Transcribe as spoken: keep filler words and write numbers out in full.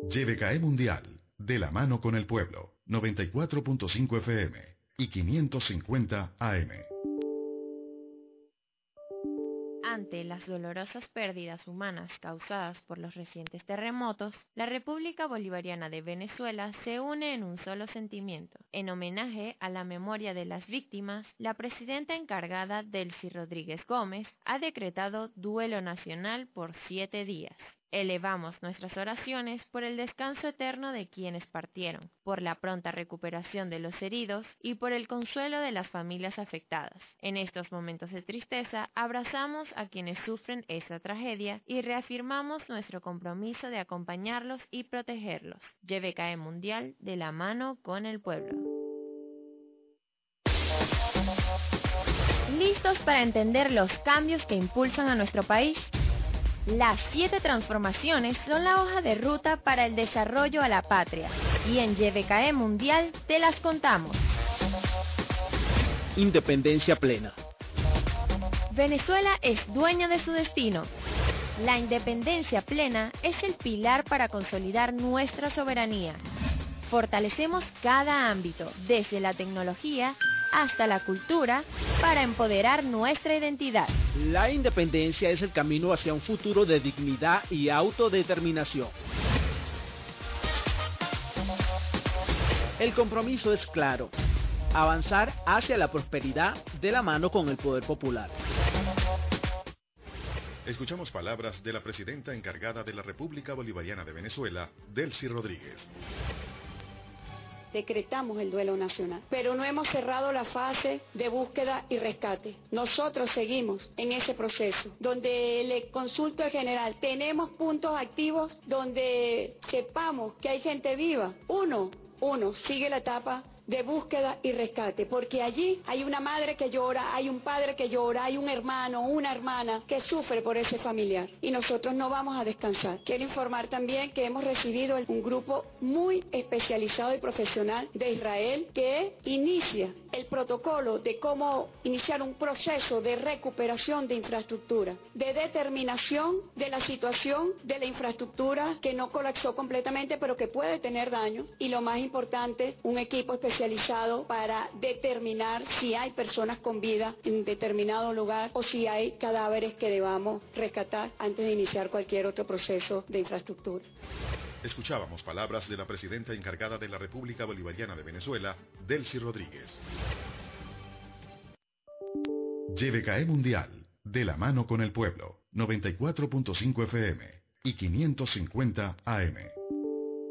Y V K E Mundial, de la mano con el pueblo, noventa y cuatro punto cinco F M y quinientos cincuenta A M. Ante las dolorosas pérdidas humanas causadas por los recientes terremotos, la República Bolivariana de Venezuela se une en un solo sentimiento. En homenaje a la memoria de las víctimas, la presidenta encargada, Delcy Rodríguez Gómez, ha decretado duelo nacional por siete días. Elevamos nuestras oraciones por el descanso eterno de quienes partieron, por la pronta recuperación de los heridos y por el consuelo de las familias afectadas. En estos momentos de tristeza, abrazamos a quienes sufren esta tragedia y reafirmamos nuestro compromiso de acompañarlos y protegerlos. Y V K E Mundial, de la mano con el pueblo. ¿Listos para entender los cambios que impulsan a nuestro país? Las siete transformaciones son la hoja de ruta para el desarrollo a la patria, y en Y V K E Mundial te las contamos. Independencia plena. Venezuela es dueña de su destino. La independencia plena es el pilar para consolidar nuestra soberanía. Fortalecemos cada ámbito, desde la tecnología hasta la cultura, para empoderar nuestra identidad. La independencia es el camino hacia un futuro de dignidad y autodeterminación. El compromiso es claro: avanzar hacia la prosperidad de la mano con el poder popular. Escuchamos palabras de la presidenta encargada de la República Bolivariana de Venezuela, Delcy Rodríguez. Decretamos el duelo nacional, pero no hemos cerrado la fase de búsqueda y rescate. Nosotros seguimos en ese proceso, donde le consulto al general, tenemos puntos activos donde sepamos que hay gente viva. Uno, uno, sigue la etapa de búsqueda y rescate, porque allí hay una madre que llora, hay un padre que llora, hay un hermano, una hermana que sufre por ese familiar, y nosotros no vamos a descansar. Quiero informar también que hemos recibido un grupo muy especializado y profesional de Israel que inicia el protocolo de cómo iniciar un proceso de recuperación de infraestructura, de determinación de la situación de la infraestructura que no colapsó completamente, pero que puede tener daño, y lo más importante, un equipo especializado especializado para determinar si hay personas con vida en determinado lugar o si hay cadáveres que debamos rescatar antes de iniciar cualquier otro proceso de infraestructura. Escuchábamos palabras de la presidenta encargada de la República Bolivariana de Venezuela, Delcy Rodríguez. Y V K E Mundial, de la mano con el pueblo, noventa y cuatro punto cinco F M y quinientos cincuenta A M.